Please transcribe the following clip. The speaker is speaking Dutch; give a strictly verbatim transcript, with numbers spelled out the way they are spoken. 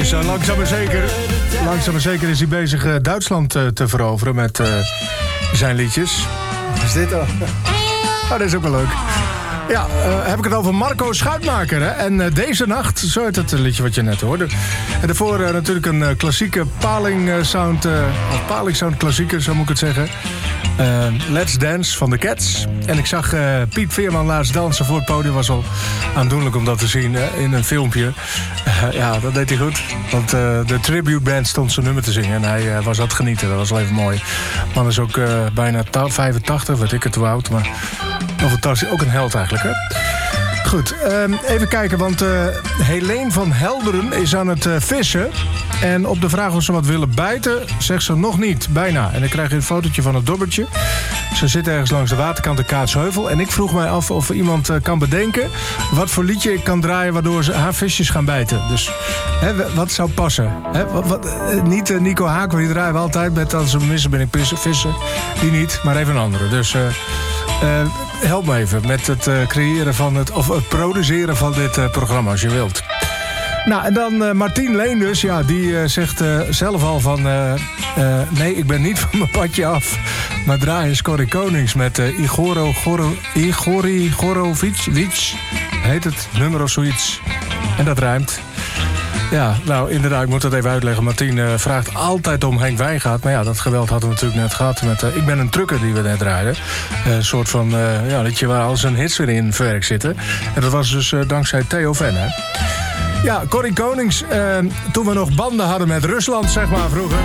is uh, langzaam maar zeker, langzaam maar zeker is hij bezig uh, Duitsland uh, te veroveren met uh, zijn liedjes. Wat is dit dan? Oh, dat is ook wel leuk. Ja, uh, heb ik het over Marco Schuitmaker. Hè? En uh, Deze Nacht, zo heet het liedje wat je net hoorde. En daarvoor uh, natuurlijk een uh, klassieke Paling uh, Sound, uh, of Paling Sound klassieker, zo moet ik het zeggen. Uh, Let's Dance van de Cats. En ik zag uh, Piet Veerman laatst dansen voor het podium. Was al aandoenlijk om dat te zien uh, in een filmpje. Uh, ja, dat deed hij goed. Want uh, de tribute band stond zijn nummer te zingen. En hij uh, was aan het genieten. Dat was wel even mooi. De man is ook uh, bijna vijfentachtig, werd ik het te oud. Maar wel fantastisch. Ook een held eigenlijk, hè? Goed, um, even kijken, want uh, Helene van Helderen is aan het uh, vissen. En op de vraag of ze wat willen bijten, zegt ze nog niet, bijna. En dan krijg je een fotootje van het dobbertje. Ze zit ergens langs de waterkant de Kaatsheuvel. En ik vroeg mij af of iemand uh, kan bedenken wat voor liedje ik kan draaien waardoor ze haar visjes gaan bijten. Dus hè, wat zou passen? Hè, wat, wat, uh, niet uh, Nico Haak, die draaien we altijd met als ze missen ben ik pissen, vissen. Die niet, maar even een andere. Dus uh, uh, help me even met het uh, creëren van het, of het produceren van dit uh, programma, als je wilt. Nou, en dan uh, Martien Leen dus, ja, die uh, zegt uh, zelf al van... Uh, uh, nee, ik ben niet van mijn padje af. Maar draai eens Corrie Konings met uh, Igoro, Goro, Igori Gorovic, heet het nummer of zoiets. En dat rijmt. Ja, nou, inderdaad, ik moet dat even uitleggen. Martien uh, vraagt altijd om Henk Wijngaard. Maar ja, dat geweld hadden we natuurlijk net gehad met... Uh, ik ben een trucker die we net draaiden. Uh, een soort van, uh, ja, liedje waar al zijn hits weer in verwerkt zitten. En dat was dus uh, dankzij Theo Van, hè. Ja, Corrie Konings, uh, toen we nog banden hadden met Rusland, zeg maar, vroeger.